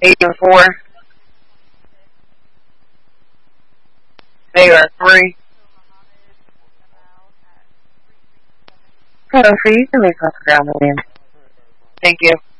804. AR3. Hello, for you can leave off the ground, William. Thank you.